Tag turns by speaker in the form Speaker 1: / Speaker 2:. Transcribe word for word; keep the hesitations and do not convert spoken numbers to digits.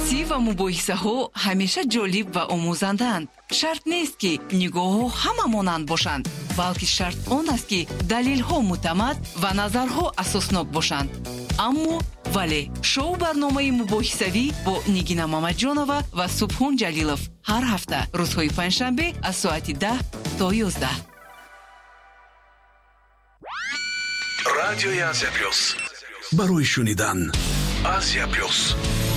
Speaker 1: بحثی و مباحثه ها همیشه جالب و آموزندند. شرط نیست که نگاه ها همه مانند باشند، بلکه شرط آن است که دلیل ها معتمد و نظرها اساسناک باشند. اما ولی شو برنامه مباحثوی با نگینا مامدجانова و سبحان جلیلов هر هفته روزهای پنجشنبه از ساعت ده تا یازده.
Speaker 2: رادیوی آسیا پلюс. برای شنیدن آسیا پلюс.